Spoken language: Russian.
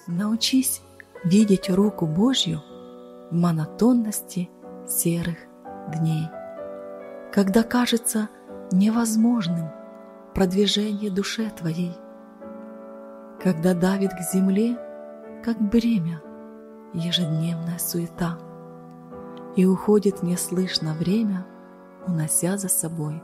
Научись видеть руку Божью в монотонности серых дней, когда кажется невозможным продвижение душе твоей, когда давит к земле, как бремя, ежедневная суета, и уходит неслышно время, унося за собой